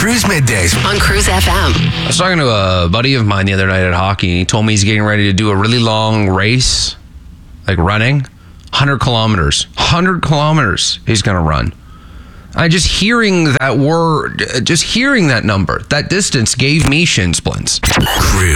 Cruise Middays on Cruise FM. I was talking to a buddy of mine the other night at hockey, and he told me he's getting ready to do a really long race, like running, 100 kilometers. 100 kilometers he's going to run. Just hearing that word, just hearing that number, that distance gave me shin splints. Cruise.